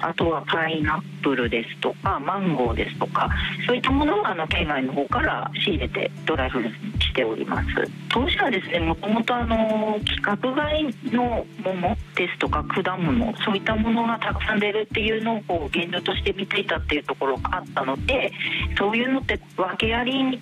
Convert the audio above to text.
あとはパイナップルですとかマンゴーですとか、そういったものを県外の方から仕入れてドライフルーツにしております。当社はですね、もともと規格外の桃ですとか果物、そういったものがたくさん出るっていうのを現状として見ていたっていうところがあったので、そういうのって訳ありに